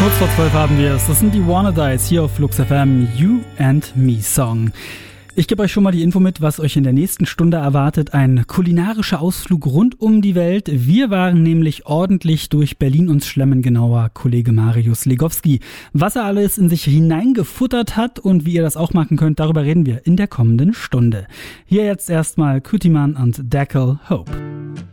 Kurz vor 12 haben wir es. Das sind die Wannadies hier auf Flux FM, You and Me Song. Ich gebe euch schon mal die Info mit, was euch in der nächsten Stunde erwartet. Ein kulinarischer Ausflug rund um die Welt. Wir waren nämlich ordentlich durch Berlin uns schlemmen, genauer Kollege Marius Legowski. Was er alles in sich hineingefuttert hat und wie ihr das auch machen könnt, darüber reden wir in der kommenden Stunde. Hier jetzt erstmal Kütiman und Dackle Hope.